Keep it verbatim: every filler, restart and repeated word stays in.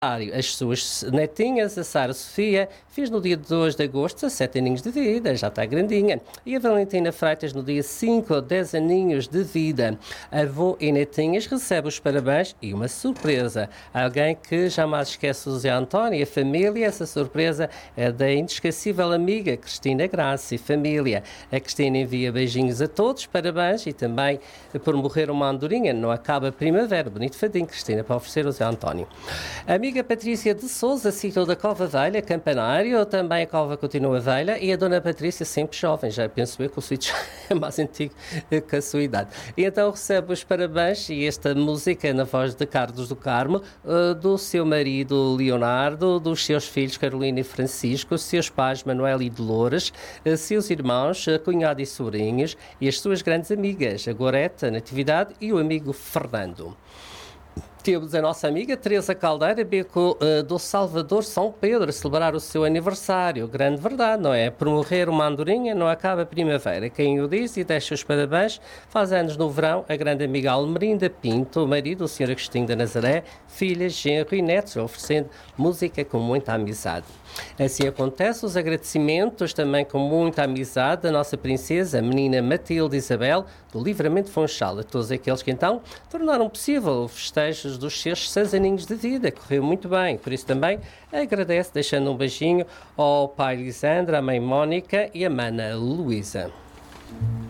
As suas netinhas, a Sara Sofia, fez no dia dois de agosto sete aninhos de vida, já está grandinha. E a Valentina Freitas no dia cinco, dez aninhos de vida. Avô e netinhas recebe os parabéns e uma surpresa. Alguém que jamais esquece o Zé António e a família. Essa surpresa é da inesquecível amiga Cristina Graça e família. A Cristina envia beijinhos a todos, parabéns e também por morrer uma andorinha. Não acaba a primavera. Bonito fadinho, Cristina, para oferecer ao Zé António. A amiga Patrícia de Souza citou da Cova Velha, Campanário, também a Cova continua velha e a Dona Patrícia sempre jovem, já penso eu que o sítio é mais antigo que a sua idade. E então recebe os parabéns e esta música na voz de Carlos do Carmo, do seu marido Leonardo, dos seus filhos Carolina e Francisco, seus pais Manuel e Dolores, seus irmãos, cunhado e sobrinhos e as suas grandes amigas, a Gorete, a Natividade e o amigo Fernando. Temos a nossa amiga Teresa Caldeira, beco uh, do Salvador São Pedro, a celebrar o seu aniversário. Grande verdade, não é? Por morrer uma andorinha não acaba a primavera. Quem o diz e deixa os parabéns, faz anos no verão, a grande amiga Almerinda Pinto, o marido, o senhor Agostinho da Nazaré, filhas, genro e netos, oferecendo música com muita amizade. Assim acontece, os agradecimentos também com muita amizade da nossa princesa, a menina Matilde Isabel, do Livramento Funchal, a todos aqueles que então tornaram possível o festejo dos seus seis aninhos de vida. Correu muito bem, por isso também agradece, deixando um beijinho ao pai Lisandro, à mãe Mónica e à mana Luísa.